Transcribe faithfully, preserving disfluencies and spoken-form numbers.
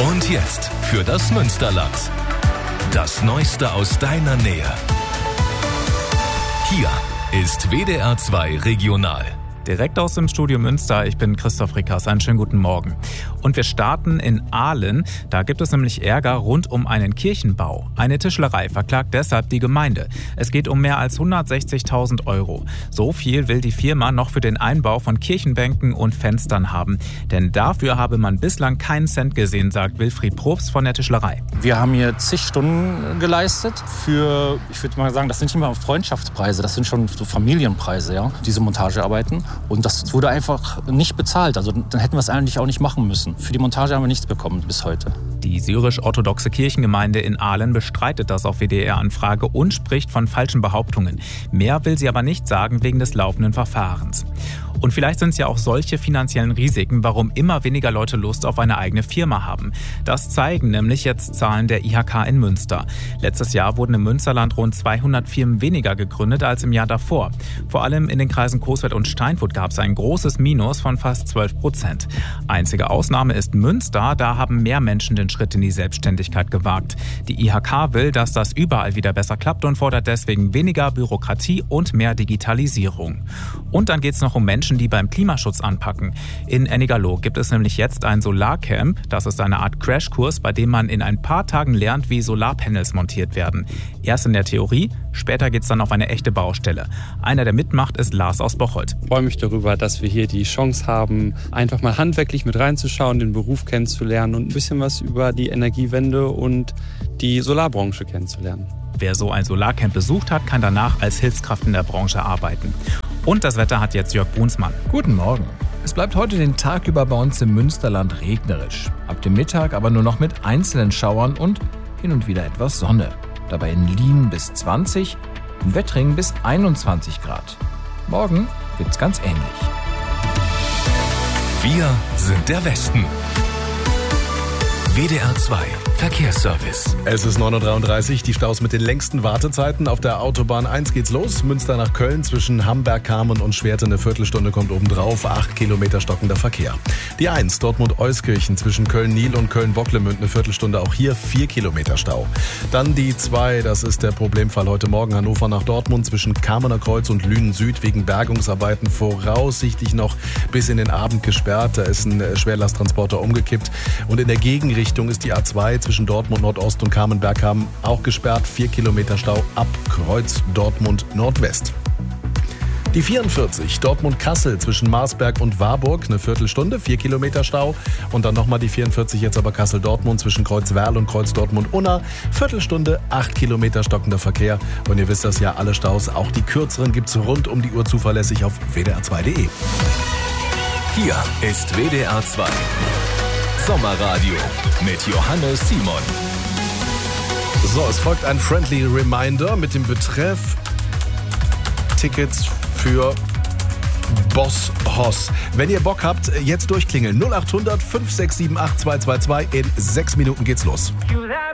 Und jetzt für das Münsterland. Das Neueste aus deiner Nähe. Hier ist W D R zwei Regional. Direkt aus dem Studio Münster, ich bin Christoph Rickers, einen schönen guten Morgen. Und wir starten in Ahlen, da gibt es nämlich Ärger rund um einen Kirchenbau. Eine Tischlerei verklagt deshalb die Gemeinde. Es geht um mehr als hundertsechzigtausend Euro. So viel will die Firma noch für den Einbau von Kirchenbänken und Fenstern haben. Denn dafür habe man bislang keinen Cent gesehen, sagt Wilfried Probst von der Tischlerei. Wir haben hier zig Stunden geleistet für, ich würde mal sagen, das sind nicht mehr Freundschaftspreise, das sind schon so Familienpreise, ja, diese Montagearbeiten. Und das wurde einfach nicht bezahlt. Also dann hätten wir es eigentlich auch nicht machen müssen. Für die Montage haben wir nichts bekommen bis heute. Die syrisch-orthodoxe Kirchengemeinde in Ahlen bestreitet das auf W D R-Anfrage und spricht von falschen Behauptungen. Mehr will sie aber nicht sagen wegen des laufenden Verfahrens. Und vielleicht sind es ja auch solche finanziellen Risiken, warum immer weniger Leute Lust auf eine eigene Firma haben. Das zeigen nämlich jetzt Zahlen der I H K in Münster. Letztes Jahr wurden im Münsterland rund zweihundert Firmen weniger gegründet als im Jahr davor. Vor allem in den Kreisen Coesfeld und Steinfurt gab es ein großes Minus von fast zwölf Prozent. Einzige Ausnahme ist Münster, da haben mehr Menschen den Schritt in die Selbstständigkeit gewagt. Die I H K will, dass das überall wieder besser klappt und fordert deswegen weniger Bürokratie und mehr Digitalisierung. Und dann geht es noch um Menschen, die beim Klimaschutz anpacken. In Ennigerloh gibt es nämlich jetzt ein Solarcamp. Das ist eine Art Crashkurs, bei dem man in ein paar Tagen lernt, wie Solarpanels montiert werden. Erst in der Theorie, später geht es dann auf eine echte Baustelle. Einer, der mitmacht, ist Lars aus Bocholt. Ich freue mich darüber, dass wir hier die Chance haben, einfach mal handwerklich mit reinzuschauen, den Beruf kennenzulernen und ein bisschen was über die Energiewende und die Solarbranche kennenzulernen. Wer so ein Solarcamp besucht hat, kann danach als Hilfskraft in der Branche arbeiten. Und das Wetter hat jetzt Jörg Brunsmann. Guten Morgen. Es bleibt heute den Tag über bei uns im Münsterland regnerisch. Ab dem Mittag aber nur noch mit einzelnen Schauern und hin und wieder etwas Sonne. Dabei in Lien bis zwanzig, in Wettringen bis einundzwanzig Grad. Morgen wird's ganz ähnlich. Wir sind der Westen. W D R zwei Verkehrsservice. Es ist neun Uhr dreiunddreißig, die Staus mit den längsten Wartezeiten. Auf der Autobahn eins geht's los. Münster nach Köln zwischen Hamberg, Kamen und Schwerte eine Viertelstunde kommt obendrauf. Acht Kilometer stockender Verkehr. Die eins Dortmund-Euskirchen zwischen Köln-Nil und Köln-Bocklemünd eine Viertelstunde. Auch hier vier Kilometer Stau. Dann die zwei, das ist der Problemfall heute Morgen. Hannover nach Dortmund zwischen Kamener Kreuz und Lünen Süd wegen Bergungsarbeiten voraussichtlich noch bis in den Abend gesperrt. Da ist ein Schwerlasttransporter umgekippt. Und in der Gegenrichtung ist die A zwei zwischen Dortmund Nordost und Kamen-Berghamen auch gesperrt. Vier Kilometer Stau ab Kreuz Dortmund Nordwest. Die vierundvierzig Dortmund-Kassel zwischen Marsberg und Warburg eine Viertelstunde, vier Kilometer Stau. Und dann nochmal die vierundvierzig jetzt aber Kassel-Dortmund zwischen Kreuz-Werl und Kreuz Dortmund-Unna. Viertelstunde, acht Kilometer stockender Verkehr. Und ihr wisst das ja, alle Staus, auch die kürzeren gibt's rund um die Uhr zuverlässig auf w d r zwei punkt d e. Hier ist W D R zwei Sommerradio mit Johannes Simon. So, es folgt ein Friendly Reminder mit dem Betreff Tickets für Boss Hoss. Wenn ihr Bock habt, jetzt durchklingeln. null acht hundert fünf sechs sieben acht zwei zwei zwei. In sechs Minuten geht's los.